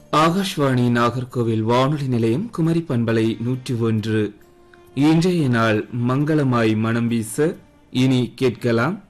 ஆகாஷ்வாணி நாகர்கோவில் வானொலி நிலையம் குமரி பண்பலை 101. இன்றைய நாள் மங்களமாய் மனம் வீச இனி கேட்கலாம்.